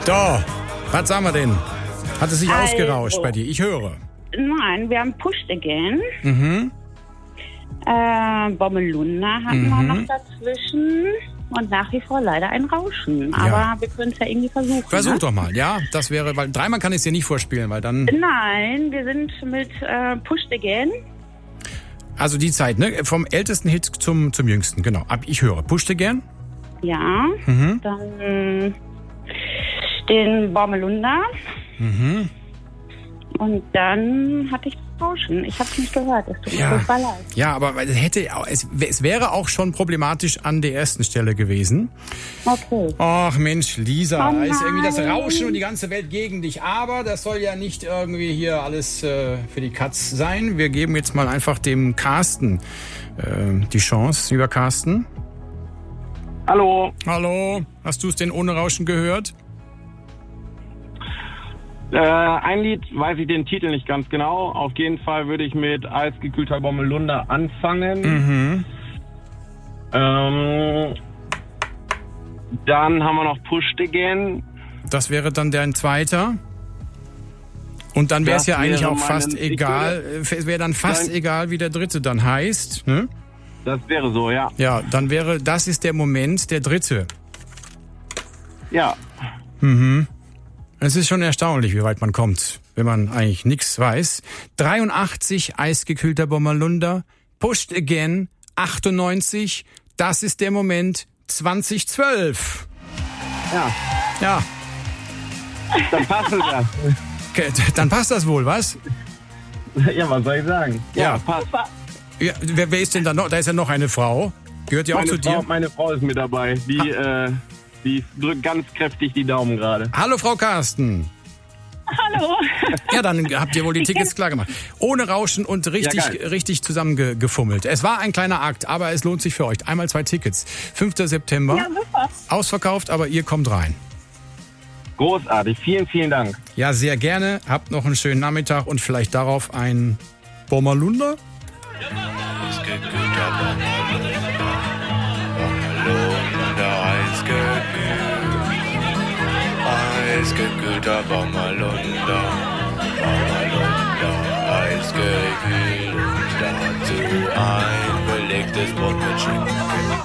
So, was sagen wir denn? Hat es sich ausgerauscht bei dir? Ich höre. Nein, wir haben Pushed Again. Bommelunda hatten wir noch dazwischen. Und nach wie vor leider ein Rauschen. Aber wir können es ja irgendwie versuchen. Versuch doch mal, ja. Das wäre, weil dreimal kann ich es dir nicht vorspielen, weil dann... Nein, wir sind mit Pushed Again. Also die Zeit, ne? Vom ältesten Hit zum jüngsten, genau. Ich höre. Pushed Again? Ja. Dann den Bommelunda. Und dann hatte ich Rauschen. Ich habe es nicht gehört. Es tut mir furchtbar leid. Ja, aber es wäre auch schon problematisch an der ersten Stelle gewesen. Okay. Ach Mensch, Lisa, Oh ist irgendwie das Rauschen und die ganze Welt gegen dich. Aber das soll ja nicht irgendwie hier alles für die Katz sein. Wir geben jetzt mal einfach dem Carsten die Chance. Lieber Carsten. Hallo. Hallo. Hast du es denn ohne Rauschen gehört? Ein Lied, weiß ich den Titel nicht ganz genau. Auf jeden Fall würde ich mit Eisgekühlter Bommelunda anfangen. Dann haben wir noch Pushed Again. Das wäre dann dein zweiter. Und dann wäre es ja eigentlich auch fast egal. Es wäre dann fast egal, wie der dritte dann heißt. Ne? Das wäre so, ja. Ja, dann wäre, das ist der Moment, der dritte. Ja. Es ist schon erstaunlich, wie weit man kommt, wenn man eigentlich nichts weiß. 83, Eisgekühlter Bommerlunder. Pushed Again, 98. Das ist der Moment, 2012. Ja. Ja. Dann passt es ja. Okay, dann passt das wohl, was? Ja, was soll ich sagen? Ja. Passt. Ja, wer ist denn da noch? Da ist ja noch eine Frau. Gehört die auch zu dir? Meine Frau ist mit dabei. Die drückt ganz kräftig die Daumen gerade. Hallo, Frau Carsten. Hallo. Ja, dann habt ihr wohl die Tickets klar gemacht. Ohne Rauschen und richtig zusammengefummelt. Es war ein kleiner Akt, aber es lohnt sich für euch. Einmal 2 Tickets. 5. September. Ja, super. Ausverkauft, aber ihr kommt rein. Großartig. Vielen, vielen Dank. Ja, sehr gerne. Habt noch einen schönen Nachmittag und vielleicht darauf ein Bommerlunder. Eisgekühlter Bommerlunder, eisgekühlt, dazu ein belegtes Brot mit Schinken.